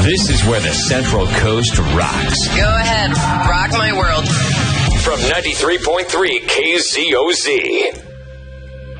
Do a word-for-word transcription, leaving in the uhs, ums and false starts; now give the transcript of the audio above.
This is where the Central Coast rocks. Go ahead. Rock my world. From ninety-three point three K Z O Z.